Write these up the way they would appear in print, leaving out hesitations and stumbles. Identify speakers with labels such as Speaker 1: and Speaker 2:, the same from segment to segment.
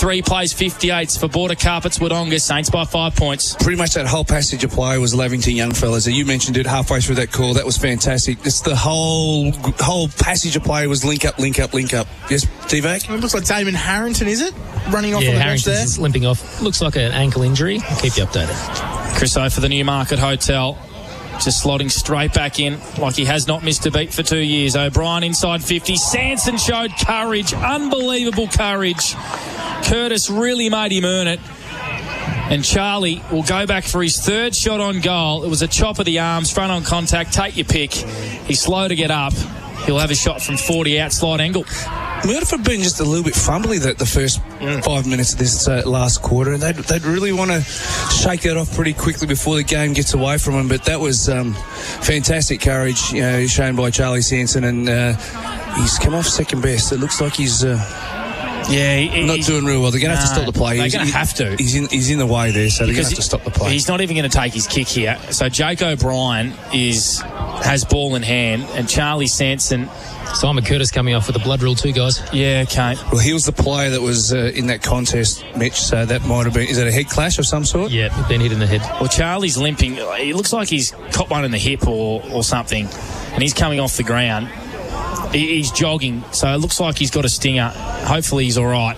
Speaker 1: 53 plays 58s for Border Carpets Wodonga. Saints by 5 points.
Speaker 2: Pretty much that whole passage of play was Lavington Youngfellas. You mentioned it halfway through that call. That was fantastic. It's the whole passage of play was link up. Yes, T-Vac?
Speaker 3: It looks like Damon Harrington, is it? Running off on the bench there.
Speaker 4: Harrington's limping off. Looks like an ankle injury. I'll keep you updated.
Speaker 1: Chris O for the Newmarket Hotel. Just slotting straight back in like he has not missed a beat for 2 years. O'Brien inside 50. Sanson showed courage. Unbelievable courage. Curtis really made him earn it. And Charlie will go back for his third shot on goal. It was a chop of the arms, front on contact. Take your pick. He's slow to get up. He'll have a shot from 40 out, slide angle.
Speaker 2: Murdoch have been just a little bit fumbly the first 5 minutes of this last quarter, and they'd really want to shake that off pretty quickly before the game gets away from them. But that was fantastic courage, shown by Charlie Sanson, and he's come off second best. It looks like he's not doing real well. They're going to have to stop the play.
Speaker 1: They're going to have to.
Speaker 2: He's in the way there, so they're going to have to stop the play.
Speaker 1: He's not even going to take his kick here. So Jake O'Brien has ball in hand, and Charlie Sanson.
Speaker 4: Simon Curtis coming off with the blood rule too, guys.
Speaker 1: Yeah, okay.
Speaker 2: Well, he was the player that was in that contest, Mitch, so that might have been... Is that a head clash of some sort?
Speaker 4: Yeah, been hit in the head.
Speaker 1: Well, Charlie's limping. It looks like he's caught one in the hip or something, and he's coming off the ground. He's jogging, so it looks like he's got a stinger. Hopefully he's all right.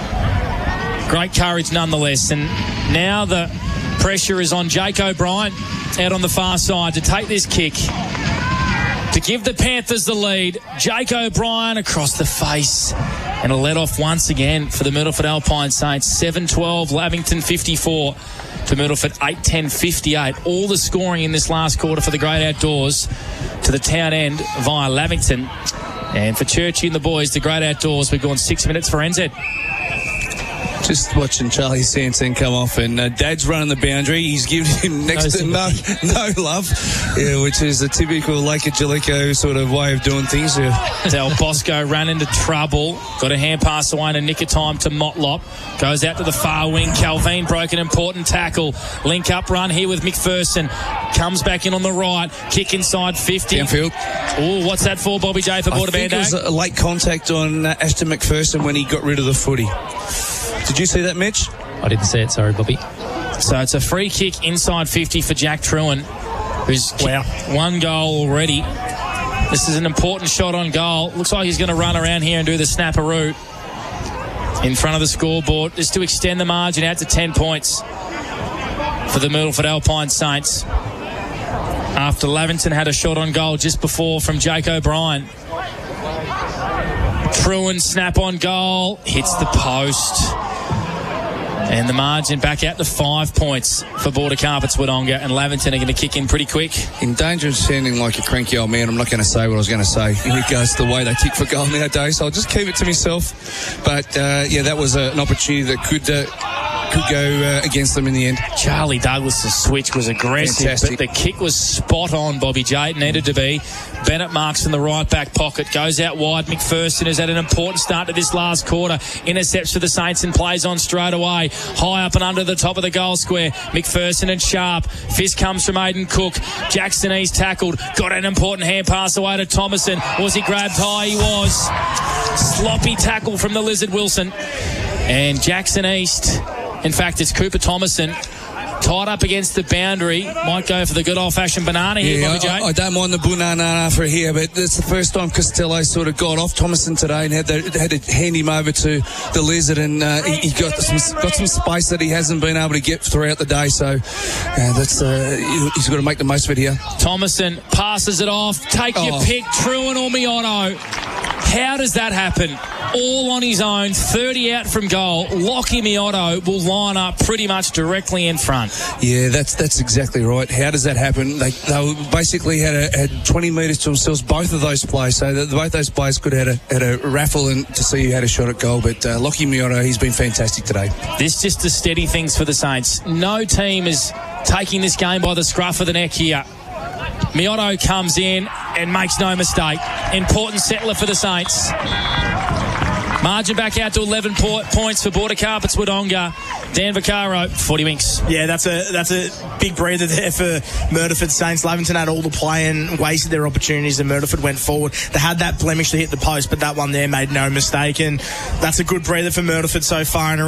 Speaker 1: Great courage nonetheless, and now the pressure is on Jake O'Brien out on the far side to take this kick. To give the Panthers the lead, Jake O'Brien across the face. And a let-off once again for the Myrtleford Alpine Saints. 7-12, Lavington 54 to Myrtleford 8-10, 58. All the scoring in this last quarter for the Great Outdoors to the town end via Lavington. And for Churchy and the boys, the Great Outdoors, we've gone 6 minutes for NZ.
Speaker 2: Just watching Charlie Sanson come off, and Dad's running the boundary. He's giving him next to no love, which is a typical Lake of Jellicoe sort of way of doing things.
Speaker 1: Del Bosco ran into trouble. Got a hand pass away in a nick of time to Motlop. Goes out to the far wing. Calvin broke an important tackle. Link up run here with McPherson. Comes back in on the right. Kick inside 50.
Speaker 2: Downfield.
Speaker 1: Oh, what's that for, Bobby J, for Border Band?
Speaker 2: I think it was a late contact on Ashton McPherson when he got rid of the footy. Did you see that, Mitch?
Speaker 4: I didn't see it, sorry, Bobby.
Speaker 1: So it's a free kick inside 50 for Jack Truan, who's one goal already. This is an important shot on goal. Looks like he's going to run around here and do the snapperoo in front of the scoreboard, just to extend the margin out to 10 points for the Myrtleford Alpine Saints. After Lavington had a shot on goal just before from Jake O'Brien. Truan snap on goal, hits the post. And the margin back out to 5 points for Border Carpets Wodonga, and Lavington are going to kick in pretty quick.
Speaker 2: In danger of sounding like a cranky old man, I'm not going to say what I was going to say in regards to the way they kick for goal nowadays, so I'll just keep it to myself. But, that was an opportunity that could go against them in the end.
Speaker 1: Charlie Douglas's switch was aggressive,
Speaker 2: fantastic.
Speaker 1: But the kick was spot on, Bobby J. It needed to be. Bennett marks in the right back pocket, goes out wide. McPherson has had an important start to this last quarter. Intercepts for the Saints and plays on straight away. High up and under the top of the goal square. McPherson and Sharp. Fist comes from Aiden Cook. Jackson East tackled. Got an important hand pass away to Thomason. Was he grabbed high? He was. Sloppy tackle from the Lizard Wilson. And Jackson East... In fact, it's Cooper Thomason tied up against the boundary. Might go for the good old-fashioned banana here, Bobby J.
Speaker 2: I don't mind the banana for here, but it's the first time Costello sort of got off Thomason today and had to hand him over to the Lizard, and he got some space that he hasn't been able to get throughout the day. So he's got to make the most of it here.
Speaker 1: Thomason passes it off. Take your pick, Truan or Mioto. How does that happen? All on his own, 30 out from goal. Lockie Mioto will line up pretty much directly in front.
Speaker 2: Yeah, that's exactly right. How does that happen? They basically had 20 metres to themselves, both of those players. So both those players could have had a raffle and to see who had a shot at goal. But Lockie Mioto, he's been fantastic today.
Speaker 1: This just to steady things for the Saints. No team is taking this game by the scruff of the neck here. Mioto comes in and makes no mistake. Important settler for the Saints. Margin back out to 11 points for Border Carpets Wodonga. Dan Vaccaro, 40 winks.
Speaker 3: Yeah, that's a big breather there for Myrtleford Saints. Lavington had all the play and wasted their opportunities, and Myrtleford went forward. They had that blemish to hit the post, but that one there made no mistake, and that's a good breather for Myrtleford so far in a